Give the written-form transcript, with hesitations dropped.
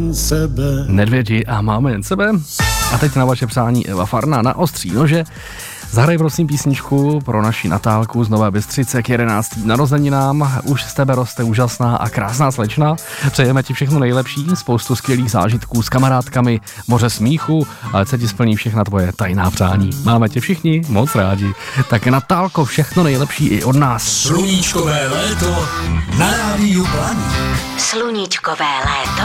Nedvědi a máme jen sebe. A teď na vaše přání Eva Farná na ostří nože. Zahraj prosím písničku pro naši Natálku z Nové Bystřice k 11. narozeninám. Už z tebe roste úžasná a krásná slečna. Přejeme ti všechno nejlepší, spoustu skvělých zážitků s kamarádkami, moře smíchu, ale se ti splní všechna tvoje tajná přání. Máme tě všichni moc rádi. Tak Natálko, všechno nejlepší i od nás. Sluníčkové léto na Rádiu Planý. Sluníčkové léto